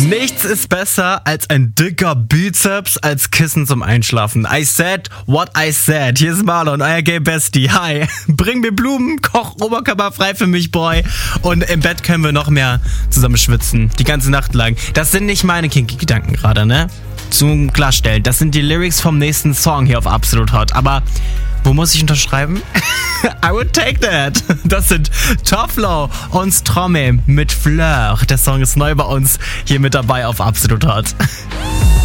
Nichts ist besser als ein dicker Bizeps als Kissen zum Einschlafen. I said what I said. Hier ist Marlon, euer Gay Bestie. Hi. Bring mir Blumen, koch Oberkörper frei für mich, Boy. Und im Bett können wir noch mehr zusammen schwitzen. Die ganze Nacht lang. Das sind nicht meine kinky Gedanken gerade, ne? Zum Klarstellen. Das sind die Lyrics vom nächsten Song hier auf Absolut Hot. Aber wo muss ich unterschreiben? I would take that. Das sind Toflo und Stromae mit Fleur. Der Song ist neu bei uns hier mit dabei auf Absolut Hot.